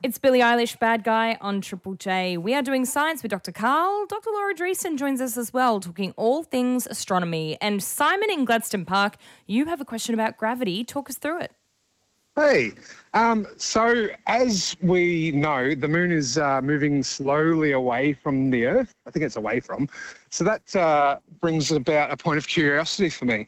It's Billie Eilish, Bad Guy on Triple J. We are doing science with Dr. Carl. Dr. Laura Dreesen joins us as well, talking all things astronomy. And Simon in Gladstone Park, you have a question about gravity. Talk us through it. Hey, so as we know, the moon is moving slowly away from the Earth. I think it's away from. So that brings about a point of curiosity for me.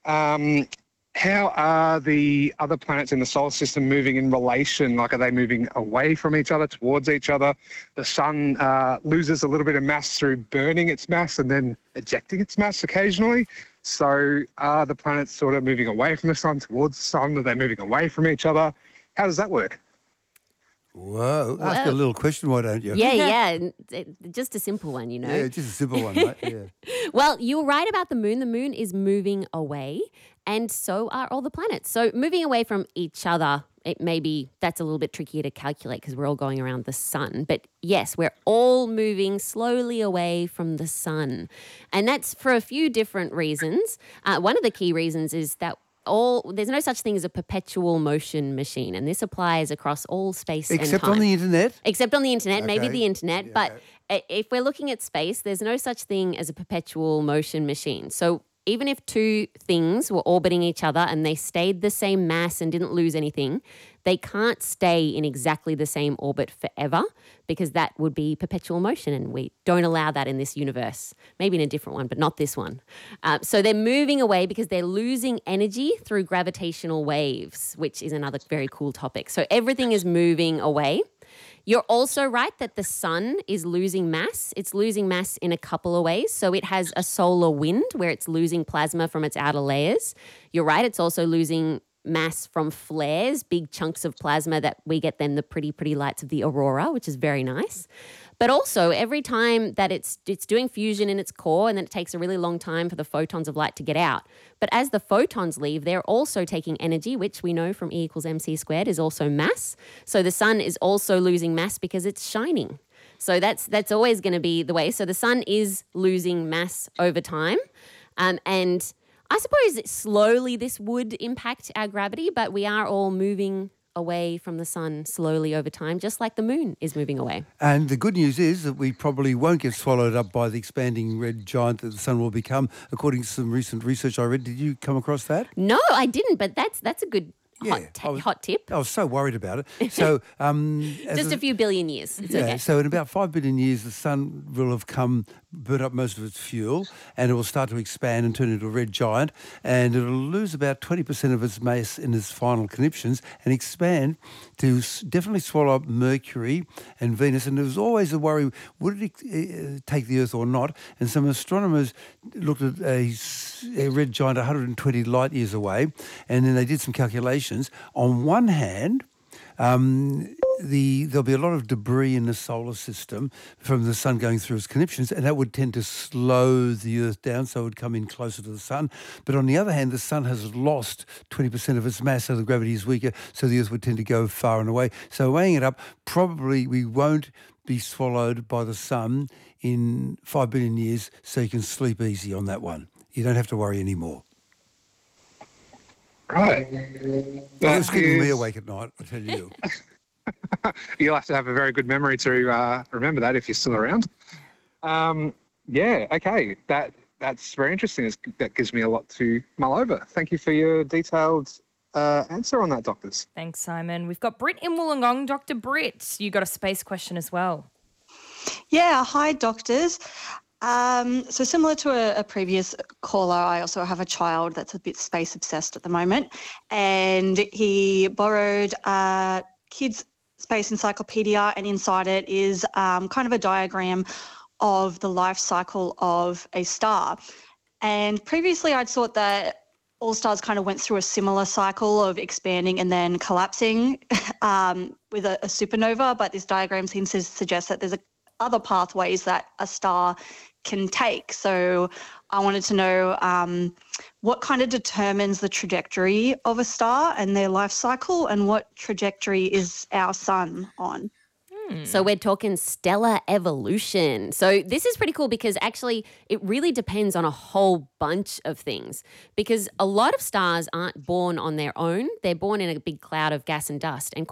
How are the other planets in the solar system moving in relation? Like, are they moving away from each other, towards each other? The sun loses a little bit of mass through burning its mass and then ejecting its mass occasionally. So are the planets sort of moving away from the sun, towards the sun? Are they moving away from each other? How does that work? Whoa, ask a little question, why don't you? Yeah. Just a simple one, Yeah, just a simple one, mate. Yeah. Well, you're right about the moon. The moon is moving away, and so are all the planets. So moving away from each other, that's a little bit trickier to calculate because we're all going around the sun. But yes, we're all moving slowly away from the sun. And that's for a few different reasons. One of the key reasons is that there's no such thing as a perpetual motion machine, and this applies across all space and time. Except on the internet? Except on the internet, okay. Maybe the internet. Yeah, but if we're looking at space, there's no such thing as a perpetual motion machine. So even if two things were orbiting each other and they stayed the same mass and didn't lose anything, they can't stay in exactly the same orbit forever because that would be perpetual motion, and we don't allow that in this universe. Maybe in a different one, but not this one. So they're moving away because they're losing energy through gravitational waves, which is another very cool topic. So everything is moving away. You're also right that the sun is losing mass. It's losing mass in a couple of ways. So it has a solar wind where it's losing plasma from its outer layers. You're right, it's also losing mass from flares, big chunks of plasma that we get then the pretty lights of the aurora, which is very nice. But also every time that it's doing fusion in its core, and then it takes a really long time for the photons of light to get out. But as the photons leave, they're also taking energy, which we know from E = mc squared is also mass. So the sun is also losing mass because it's shining. So that's always going to be the way. So the sun is losing mass over time. And I suppose slowly this would impact our gravity, but we are all moving away from the sun slowly over time, just like the moon is moving away. And the good news is that we probably won't get swallowed up by the expanding red giant that the sun will become, according to some recent research I read. Did you come across that? No, I didn't, but that's a good hot tip. I was so worried about it. So, just a few billion years. It's okay. So in about 5 billion years, the sun will have burnt up most of its fuel, and it will start to expand and turn into a red giant, and it'll lose about 20% of its mass in its final conniptions and expand to definitely swallow up Mercury and Venus. And there was always a worry, would it take the Earth or not? And some astronomers looked at a red giant 120 light years away, and then they did some calculations. On one hand, there'll be a lot of debris in the solar system from the sun going through its conniptions, and that would tend to slow the Earth down, so it would come in closer to the sun. But on the other hand, the sun has lost 20% of its mass, so the gravity is weaker, so the Earth would tend to go far and away. So weighing it up, probably we won't be swallowed by the sun in 5 billion years, so you can sleep easy on that one. You don't have to worry anymore. Right. It's keeping me awake at night, I tell you. You'll have to have a very good memory to remember that if you're still around. Okay. That's very interesting. That gives me a lot to mull over. Thank you for your detailed answer on that, doctors. Thanks, Simon. We've got Britt in Wollongong. Dr. Britt, you got a space question as well. Yeah, hi, doctors. So similar to a previous caller, I also have a child that's a bit space obsessed at the moment, and he borrowed a kid's space encyclopedia, and inside it is kind of a diagram of the life cycle of a star. And previously I'd thought that all stars kind of went through a similar cycle of expanding and then collapsing with a supernova, but this diagram seems to suggest that there's other pathways that a star can take. So I wanted to know what kind of determines the trajectory of a star and their life cycle, and what trajectory is our sun on? So we're talking stellar evolution. So this is pretty cool because actually it really depends on a whole bunch of things, because a lot of stars aren't born on their own. They're born in a big cloud of gas and dust, and